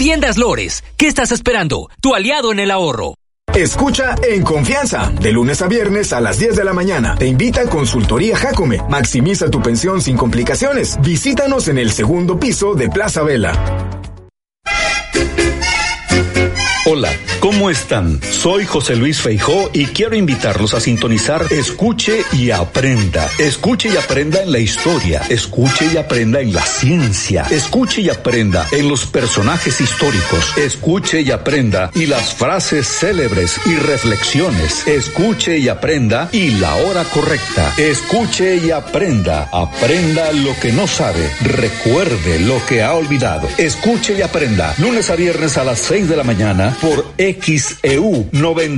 Tiendas Lores, ¿qué estás esperando? Tu aliado en el ahorro. Escucha En Confianza, de lunes a viernes a las 10 de la mañana. Te invita a Consultoría Jacome. Maximiza tu pensión sin complicaciones. Visítanos en el segundo piso de Plaza Vela. Hola, ¿cómo están? Soy José Luis Feijó y quiero invitarlos a sintonizar Escuche y Aprenda. Escuche y aprenda en la historia. Escuche y aprenda en la ciencia. Escuche y aprenda en los personajes históricos. Escuche y aprenda y las frases célebres y reflexiones. Escuche y aprenda y la hora correcta. Escuche y aprenda. Aprenda lo que no sabe. Recuerde lo que ha olvidado. Escuche y aprenda. Lunes a viernes a las 6 de la mañana por XEU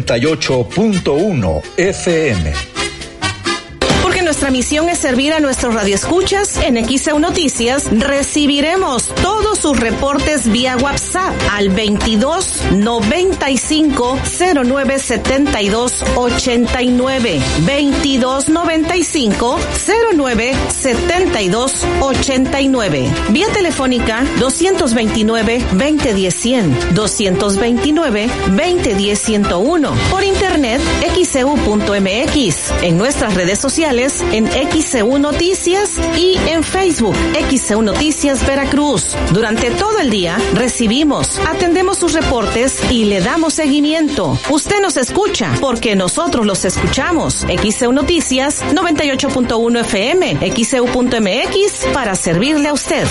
98.1 FM. Porque nuestra misión es servir a nuestros radioescuchas, en XEU Noticias recibiremos todos sus reportes vía WhatsApp al 22 95 09 72 89 22 95 09 72 89, vía telefónica 229 2010 100 229 2010 101, por internet xeu.mx, en nuestras redes sociales en XEU Noticias y en Facebook XEU Noticias Veracruz. Durante todo el día recibimos, atendemos sus reportes y le damos seguimiento. Usted nos escucha porque nosotros los escuchamos. XEU Noticias 98.1 FM, XEU.mx, para servirle a usted.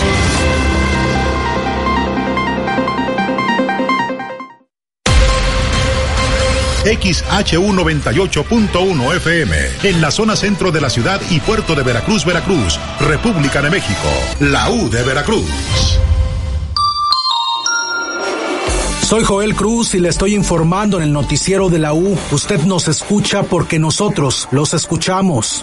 XHU 98.1 FM, en la zona centro de la ciudad y puerto de Veracruz, Veracruz, República de México, la U de Veracruz. Soy Joel Cruz y le estoy informando en el noticiero de la U. Usted nos escucha porque nosotros los escuchamos.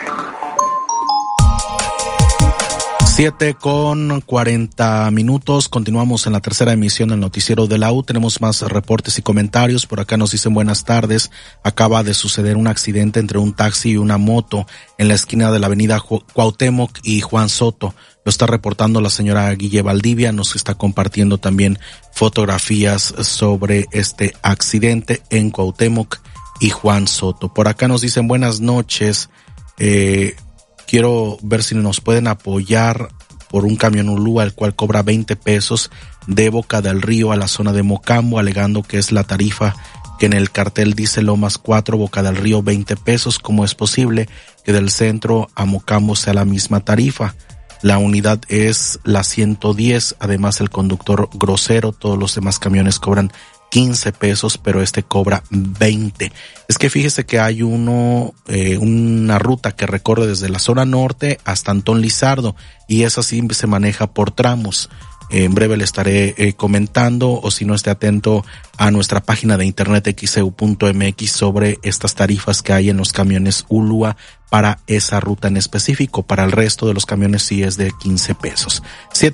7:40. Continuamos en la tercera emisión del noticiero de la U. Tenemos más reportes y comentarios. Por acá nos dicen buenas tardes. Acaba de suceder un accidente entre un taxi y una moto en la esquina de la avenida Cuauhtémoc y Juan Soto. Lo está reportando la señora Guille Valdivia. Nos está compartiendo también fotografías sobre este accidente en Cuauhtémoc y Juan Soto. Por acá nos dicen buenas noches. Quiero ver si nos pueden apoyar por un camión Ulúa, el cual cobra 20 pesos de Boca del Río a la zona de Mocambo, alegando que es la tarifa que en el cartel dice Lomas 4, Boca del Río 20 pesos. ¿Cómo es posible que del centro a Mocambo sea la misma tarifa? La unidad es la 110, además el conductor grosero, todos los demás camiones cobran 15 pesos, pero este cobra 20. Es que fíjese que hay una ruta que recorre desde la zona norte hasta Antón Lizardo, y esa sí se maneja por tramos. En breve le estaré comentando, o si no, esté atento a nuestra página de internet xeu.mx sobre estas tarifas que hay en los camiones Ulúa para esa ruta en específico. Para el resto de los camiones sí es de 15 pesos.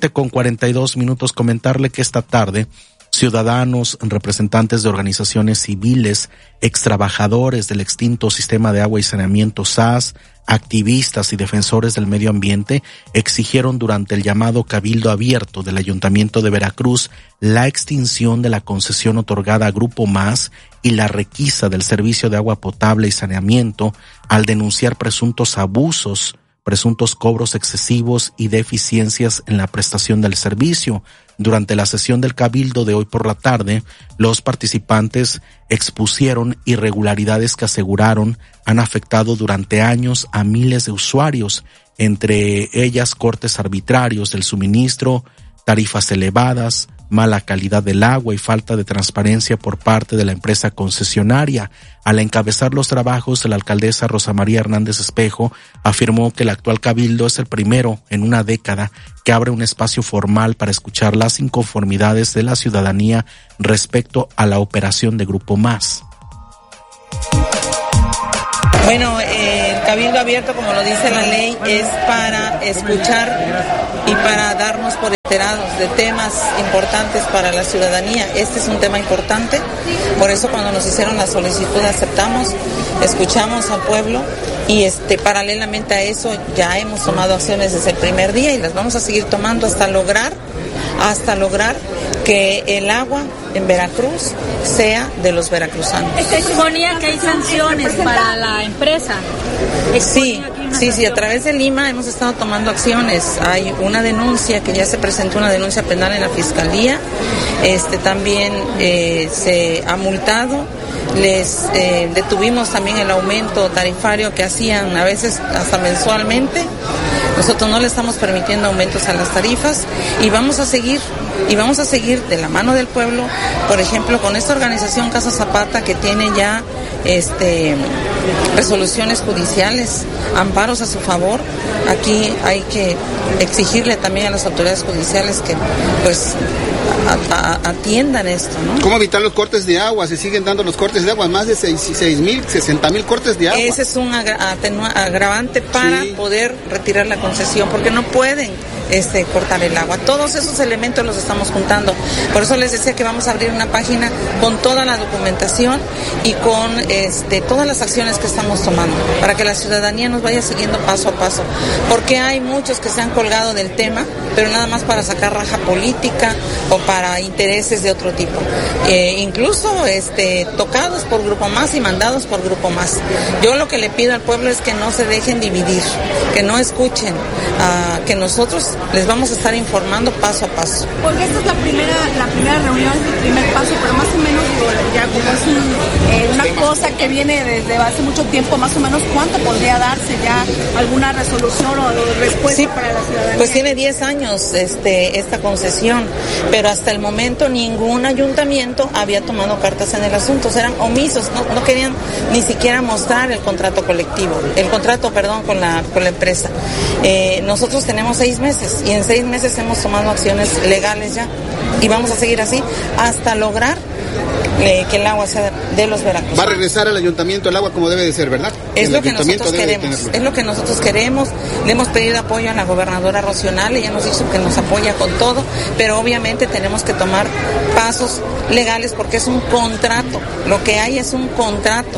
7:42. Comentarle que esta tarde ciudadanos, representantes de organizaciones civiles, extrabajadores del extinto sistema de agua y saneamiento SAS, activistas y defensores del medio ambiente exigieron durante el llamado Cabildo Abierto del Ayuntamiento de Veracruz la extinción de la concesión otorgada a Grupo Más y la requisa del servicio de agua potable y saneamiento al denunciar presuntos abusos, presuntos cobros excesivos y deficiencias en la prestación del servicio. Durante la sesión del Cabildo de hoy por la tarde, los participantes expusieron irregularidades que aseguraron han afectado durante años a miles de usuarios, entre ellas cortes arbitrarios del suministro, tarifas elevadas, mala calidad del agua y falta de transparencia por parte de la empresa concesionaria. Al encabezar los trabajos, la alcaldesa Rosa María Hernández Espejo afirmó que el actual cabildo es el primero en una década que abre un espacio formal para escuchar las inconformidades de la ciudadanía respecto a la operación de Grupo Más. Bueno, el Cabildo Abierto, como lo dice la ley, es para escuchar y para darnos por enterados de temas importantes para la ciudadanía. Este es un tema importante, por eso cuando nos hicieron la solicitud aceptamos, escuchamos al pueblo y paralelamente a eso ya hemos tomado acciones desde el primer día y las vamos a seguir tomando hasta lograr hasta lograr que el agua en Veracruz sea de los veracruzanos. Se suponía que hay sanciones para la empresa. Sí, a través de Lima hemos estado tomando acciones. Hay una denuncia que ya se presentó, una denuncia penal en la Fiscalía. También se ha multado. Les detuvimos también el aumento tarifario que hacían a veces hasta mensualmente. Nosotros no le estamos permitiendo aumentos a las tarifas y vamos a seguir de la mano del pueblo, por ejemplo, con esta organización Casa Zapata que tiene ya resoluciones judiciales, amparos a su favor. Aquí hay que exigirle también a las autoridades judiciales que pues atiendan esto, ¿no? ¿Cómo evitar los cortes de agua? Se siguen dando los cortes de agua, más de 6,000, 60,000 cortes de agua. Ese es un agravante para poder retirar la concesión, porque no pueden cortar el agua. Todos esos elementos los estamos juntando. Por eso les decía que vamos a abrir una página con toda la documentación y con todas las acciones que estamos tomando, para que la ciudadanía nos vaya siguiendo paso a paso. Porque hay muchos que se han colgado del tema, pero nada más para sacar raja política o para intereses de otro tipo. Incluso tocados por Grupo Más y mandados por Grupo Más. Yo lo que le pido al pueblo es que no se dejen dividir, que no escuchen, que nosotros les vamos a estar informando paso a paso. Porque esta es la primera reunión, es el primer paso, pero más o menos ya como es una cosa que viene desde hace mucho tiempo, más o menos ¿cuánto podría darse ya alguna resolución o respuesta para la ciudadanía? Pues tiene 10 años esta concesión, pero hasta el momento ningún ayuntamiento había tomado cartas en el asunto, eran omisos, no querían ni siquiera mostrar el contrato colectivo, con la empresa. Nosotros tenemos 6 meses y en 6 meses hemos tomado acciones legales ya y vamos a seguir así hasta lograr que el agua sea de los veracruzanos. Va a regresar al ayuntamiento el agua como debe de ser, ¿verdad? Es lo que nosotros queremos. Le hemos pedido apoyo a la gobernadora Rocío, ella nos dijo que nos apoya con todo, pero obviamente tenemos que tomar pasos legales porque es un contrato. Lo que hay es un contrato.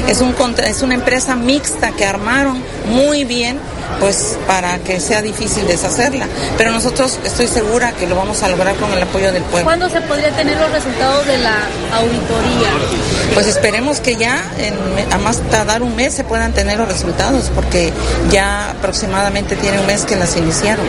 Es una empresa mixta que armaron muy bien, pues para que sea difícil deshacerla. Pero nosotros estoy segura que lo vamos a lograr con el apoyo del pueblo. ¿Cuándo se podría tener los resultados de la auditoría? Pues esperemos que ya a más tardar un mes se puedan tener los resultados, porque ya aproximadamente tiene un mes que las iniciaron.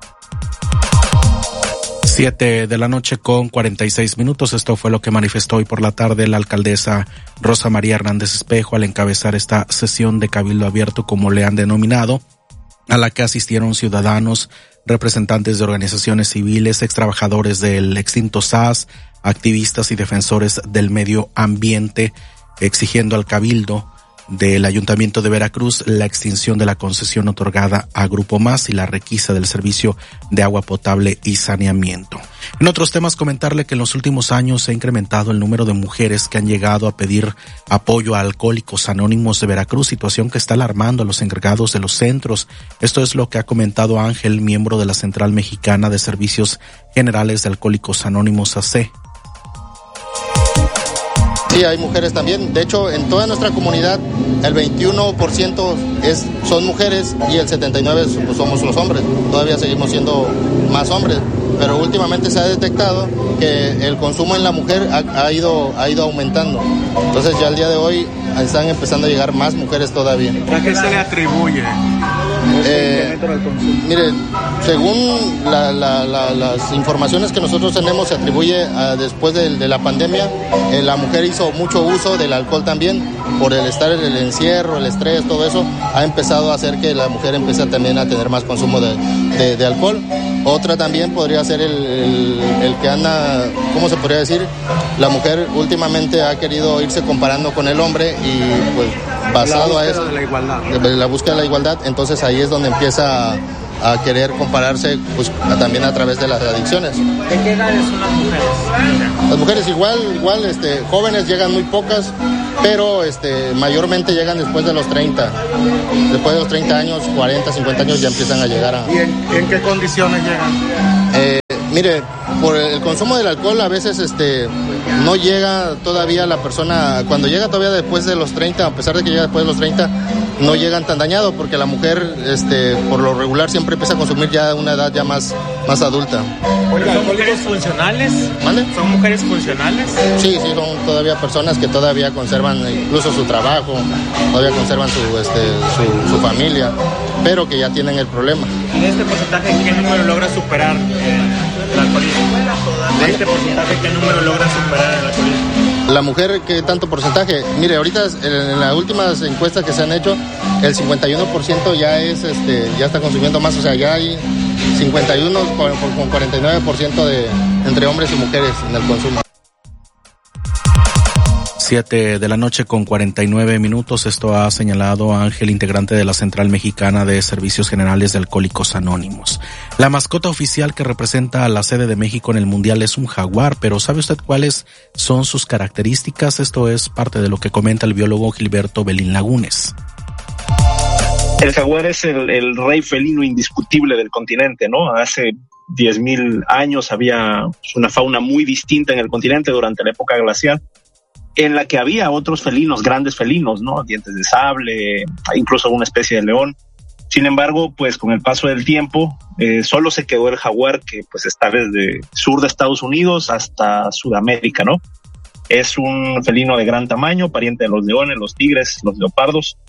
7:46 p.m. Esto fue lo que manifestó hoy por la tarde la alcaldesa Rosa María Hernández Espejo al encabezar esta sesión de cabildo abierto, como le han denominado, a la que asistieron ciudadanos, representantes de organizaciones civiles, extrabajadores del extinto SAS, activistas y defensores del medio ambiente, exigiendo al cabildo del Ayuntamiento de Veracruz la extinción de la concesión otorgada a Grupo Más y la requisa del servicio de agua potable y saneamiento. En otros temas, comentarle que en los últimos años se ha incrementado el número de mujeres que han llegado a pedir apoyo a Alcohólicos Anónimos de Veracruz, situación que está alarmando a los encargados de los centros. Esto es lo que ha comentado Ángel, miembro de la Central Mexicana de Servicios Generales de Alcohólicos Anónimos AC. Sí, hay mujeres también. De hecho, en toda nuestra comunidad, el 21% son mujeres y el 79% pues, somos los hombres. Todavía seguimos siendo más hombres. Pero últimamente se ha detectado que el consumo en la mujer ha ido aumentando. Entonces ya al día de hoy están empezando a llegar más mujeres todavía. ¿A qué se le atribuye? Mire, según las informaciones que nosotros tenemos, se atribuye después de la pandemia, la mujer hizo mucho uso del alcohol también, por el estar en el encierro, el estrés, todo eso, ha empezado a hacer que la mujer empiece también a tener más consumo de alcohol. Otra también podría ser el que anda, ¿cómo se podría decir? La mujer últimamente ha querido irse comparando con el hombre y pues basado a eso, la búsqueda de la igualdad, entonces ahí es donde empieza a querer compararse pues también a través de las adicciones. ¿De qué edades son las mujeres? Las mujeres igual, jóvenes llegan muy pocas, pero mayormente llegan después de los 30. Después de los 30 años, 40, 50 años ya empiezan a llegar a... ¿Y en qué condiciones llegan? Mire, por el consumo del alcohol a veces no llega todavía la persona, cuando llega todavía después de los 30, a pesar de que llega después de los 30, no llegan tan dañados porque la mujer por lo regular siempre empieza a consumir ya a una edad ya más adulta. ¿Son mujeres funcionales? ¿Vale? ¿Son mujeres funcionales? Sí, son todavía personas que todavía conservan incluso su trabajo, todavía conservan su familia, pero que ya tienen el problema. ¿Y de este porcentaje qué número logra superar el alcoholismo? ¿De este porcentaje qué número logra superar el alcoholismo? La mujer, ¿qué tanto porcentaje? Mire, ahorita en las últimas encuestas que se han hecho, el 51% ya ya está consumiendo más, o sea, ya hay 51 con 49% entre hombres y mujeres en el consumo. 7 de la noche con 49 minutos. Esto ha señalado Ángel, integrante de la Central Mexicana de Servicios Generales de Alcohólicos Anónimos. La mascota oficial que representa a la sede de México en el Mundial es un jaguar, pero ¿sabe usted cuáles son sus características? Esto es parte de lo que comenta el biólogo Gilberto Belín Lagunes. El jaguar es el rey felino indiscutible del continente, ¿no? Hace 10,000 años había una fauna muy distinta en el continente durante la época glacial, en la que había otros felinos, grandes felinos, ¿no? Dientes de sable, incluso una especie de león. Sin embargo, pues con el paso del tiempo, solo se quedó el jaguar, que pues está desde sur de Estados Unidos hasta Sudamérica, ¿no? Es un felino de gran tamaño, pariente de los leones, los tigres, los leopardos.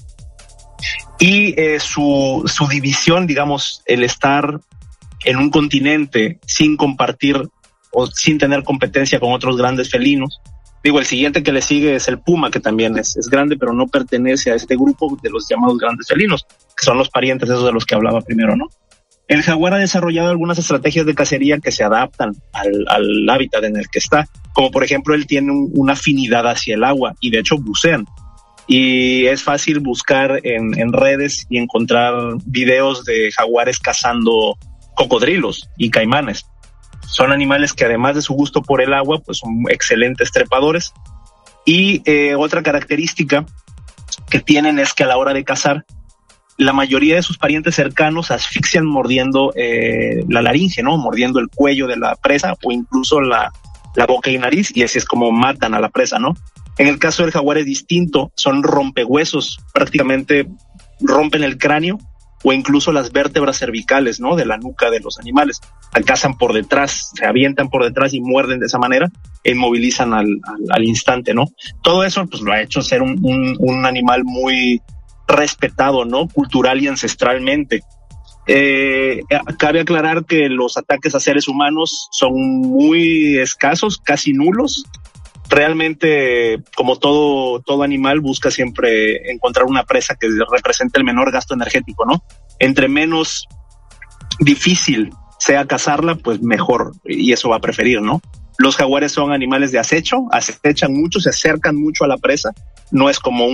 Y su división, digamos, el estar en un continente sin compartir o sin tener competencia con otros grandes felinos. Digo, el siguiente que le sigue es el puma, que también es grande, pero no pertenece a este grupo de los llamados grandes felinos, que son los parientes esos de los que hablaba primero, ¿no? El jaguar ha desarrollado algunas estrategias de cacería que se adaptan al hábitat en el que está, como por ejemplo él tiene una afinidad hacia el agua y de hecho bucean. Y es fácil buscar en redes y encontrar videos de jaguares cazando cocodrilos y caimanes. Son animales que además de su gusto por el agua, pues son excelentes trepadores. Y otra característica que tienen es que a la hora de cazar, la mayoría de sus parientes cercanos asfixian mordiendo la laringe, ¿no? Mordiendo el cuello de la presa o incluso la boca y nariz, y así es como matan a la presa, ¿no? En el caso del jaguar es distinto, son rompehuesos, prácticamente rompen el cráneo o incluso las vértebras cervicales, ¿no? De la nuca de los animales. Cazan por detrás, se avientan por detrás y muerden de esa manera e inmovilizan al instante, ¿no? Todo eso pues lo ha hecho ser un animal muy respetado, ¿no? Cultural y ancestralmente. Cabe aclarar que los ataques a seres humanos son muy escasos, casi nulos. Realmente, como todo animal, busca siempre encontrar una presa que represente el menor gasto energético, ¿no? Entre menos difícil sea cazarla, pues mejor, y eso va a preferir, ¿no? Los jaguares son animales de acecho, acechan mucho, se acercan mucho a la presa. No es como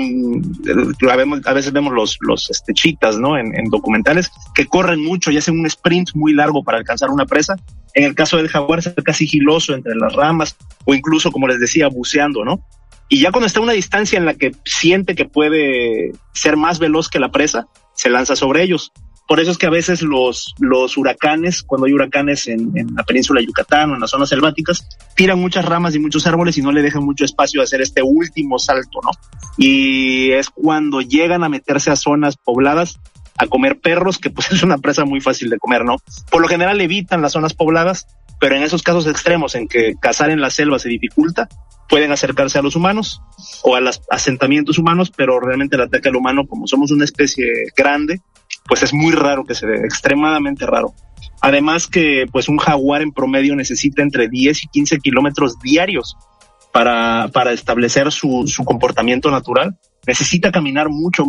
a veces vemos los chitas, ¿no? En documentales que corren mucho y hacen un sprint muy largo para alcanzar una presa. En el caso del jaguar se acerca sigiloso entre las ramas o incluso, como les decía, buceando, ¿no? Y ya cuando está a una distancia en la que siente que puede ser más veloz que la presa, se lanza sobre ellos. Por eso es que a veces los huracanes, cuando hay huracanes en la península de Yucatán o en las zonas selváticas, tiran muchas ramas y muchos árboles y no le dejan mucho espacio a hacer este último salto, ¿no? Y es cuando llegan a meterse a zonas pobladas a comer perros, que pues es una presa muy fácil de comer, ¿no? Por lo general evitan las zonas pobladas, pero en esos casos extremos en que cazar en la selva se dificulta, pueden acercarse a los humanos o a los asentamientos humanos, pero realmente el ataque al humano, como somos una especie grande, pues es muy raro que se dé, extremadamente raro. Además que pues un jaguar en promedio necesita entre 10 y 15 kilómetros diarios para establecer su comportamiento natural. Necesita caminar mucho.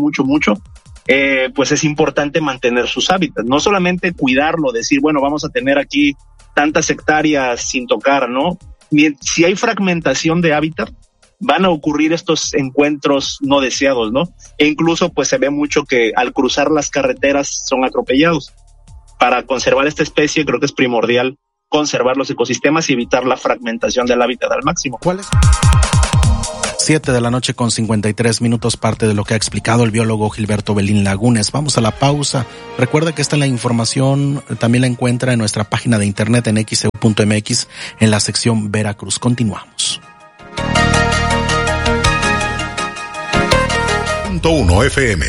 Pues es importante mantener sus hábitats, no solamente cuidarlo, decir, bueno, vamos a tener aquí tantas hectáreas sin tocar, ¿no? Si hay fragmentación de hábitat, van a ocurrir estos encuentros no deseados, ¿no? E incluso pues se ve mucho que al cruzar las carreteras son atropellados. Para conservar esta especie creo que es primordial conservar los ecosistemas y evitar la fragmentación del hábitat al máximo. ¿Cuál es? 7:53 parte de lo que ha explicado el biólogo Gilberto Belín Lagunes. Vamos a la pausa. Recuerda que esta la información también la encuentra en nuestra página de internet en xeu.mx en la sección Veracruz. Continuamos. 1 FM.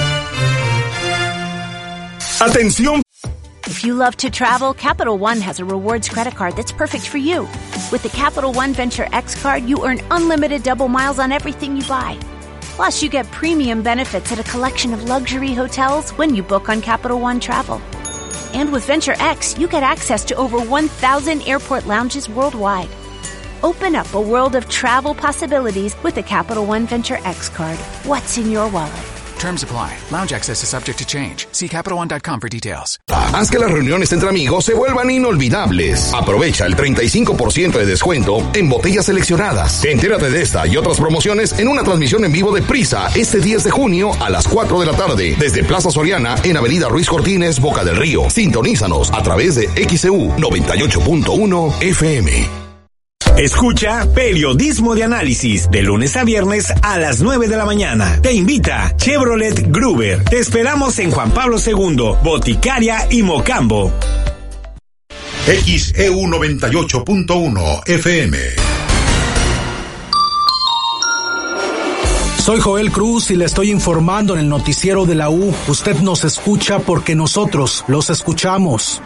Atención. If you love to travel, Capital One has a rewards credit card that's perfect for you. With the Capital One Venture X card, you earn unlimited double miles on everything you buy. Plus, you get premium benefits at a collection of luxury hotels when you book on Capital One Travel. And with Venture X, you get access to over 1,000 airport lounges worldwide. Open up a world of travel possibilities with the Capital One Venture X card. What's in your wallet? Terms apply. Lounge access is subject to change. See CapitalOne.com for details. Haz que las reuniones entre amigos se vuelvan inolvidables. Aprovecha el 35% de descuento en botellas seleccionadas. Entérate de esta y otras promociones en una transmisión en vivo de Prisa este 10 de junio a las 4 de la tarde desde Plaza Soriana en Avenida Ruiz Cortines, Boca del Río. Sintonízanos a través de XEU 98.1 FM. Escucha Periodismo de Análisis de lunes a viernes a las 9 de la mañana. Te invita Chevrolet Gruber. Te esperamos en Juan Pablo II, Boticaria y Mocambo. XEU 98.1 FM. Soy Joel Cruz y le estoy informando en el noticiero de la U. Usted nos escucha porque nosotros los escuchamos.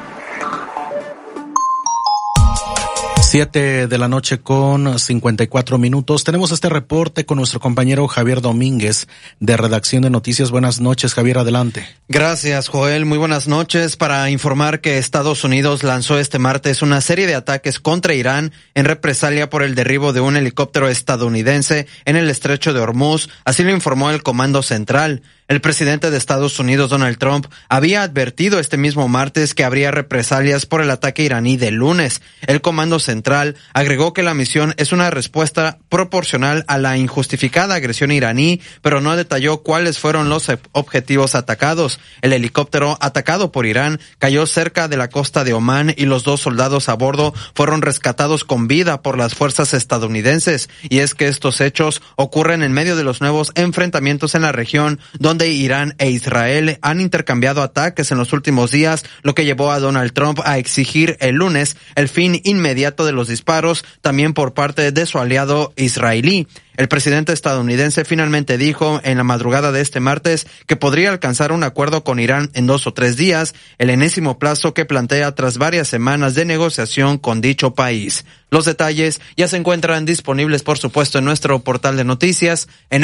7:54 Tenemos este reporte con nuestro compañero Javier Domínguez de Redacción de Noticias. Buenas noches, Javier, adelante. Gracias, Joel. Muy buenas noches. Para informar que Estados Unidos lanzó este martes una serie de ataques contra Irán en represalia por el derribo de un helicóptero estadounidense en el estrecho de Hormuz. Así lo informó el Comando Central. El presidente de Estados Unidos, Donald Trump, había advertido este mismo martes que habría represalias por el ataque iraní del lunes. El Comando Central agregó que la misión es una respuesta proporcional a la injustificada agresión iraní, pero no detalló cuáles fueron los objetivos atacados. El helicóptero atacado por Irán cayó cerca de la costa de Omán y los 2 soldados a bordo fueron rescatados con vida por las fuerzas estadounidenses. Y es que estos hechos ocurren en medio de los nuevos enfrentamientos en la región, donde Irán e Israel han intercambiado ataques en los últimos días, lo que llevó a Donald Trump a exigir el lunes el fin inmediato de los disparos, también por parte de su aliado israelí. El presidente estadounidense finalmente dijo en la madrugada de este martes que podría alcanzar un acuerdo con Irán en 2 o 3 días, el enésimo plazo que plantea tras varias semanas de negociación con dicho país. Los detalles ya se encuentran disponibles, por supuesto, en nuestro portal de noticias en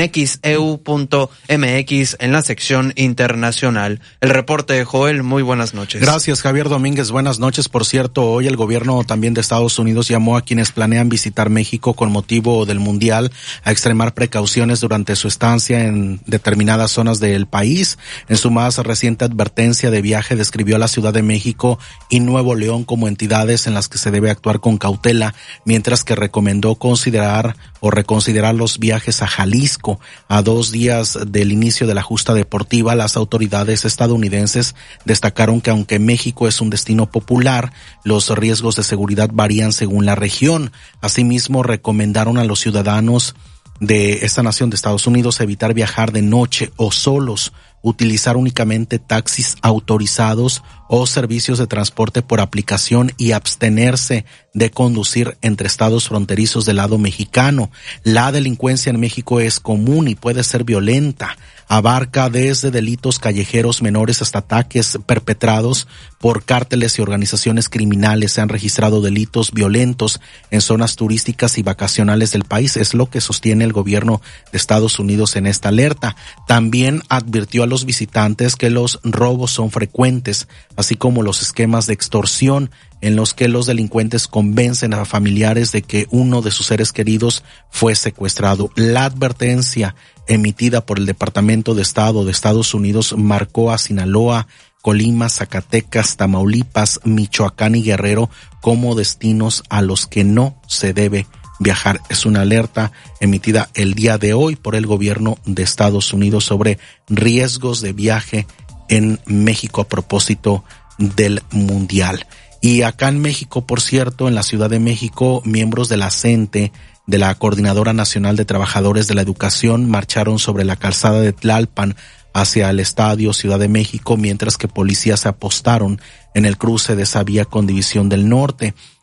xeu.mx en la sección internacional. El reporte, Joel, muy buenas noches. Gracias, Javier Domínguez. Buenas noches. Por cierto, hoy el gobierno también de Estados Unidos llamó a quienes planean visitar México con motivo del Mundial a extremar precauciones durante su estancia en determinadas zonas del país. En su más reciente advertencia de viaje describió a la Ciudad de México y Nuevo León como entidades en las que se debe actuar con cautela, mientras que recomendó considerar los viajes a Jalisco. A 2 días del inicio de la justa deportiva, las autoridades estadounidenses destacaron que aunque México es un destino popular, los riesgos de seguridad varían según la región. Asimismo, recomendaron a los ciudadanos de esta nación de Estados Unidos evitar viajar de noche o solos, utilizar únicamente taxis autorizados o servicios de transporte por aplicación y abstenerse de conducir entre estados fronterizos del lado mexicano. La delincuencia en México es común y puede ser violenta. Abarca desde delitos callejeros menores hasta ataques perpetrados por cárteles y organizaciones criminales. Se han registrado delitos violentos en zonas turísticas y vacacionales del país. Es lo que sostiene el gobierno de Estados Unidos en esta alerta. También advirtió a los visitantes que los robos son frecuentes, así como los esquemas de extorsión en los que los delincuentes convencen a familiares de que uno de sus seres queridos fue secuestrado. La advertencia emitida por el Departamento de Estado de Estados Unidos marcó a Sinaloa, Colima, Zacatecas, Tamaulipas, Michoacán y Guerrero como destinos a los que no se debe viajar. Es una alerta emitida el día de hoy por el gobierno de Estados Unidos sobre riesgos de viaje en México a propósito del Mundial. Y acá en México, por cierto, en la Ciudad de México, miembros de la CENTE de la Coordinadora Nacional de Trabajadores de la Educación marcharon sobre la calzada de Tlalpan hacia el Estadio Ciudad de México, mientras que policías se apostaron en el cruce de esa vía con División del Norte.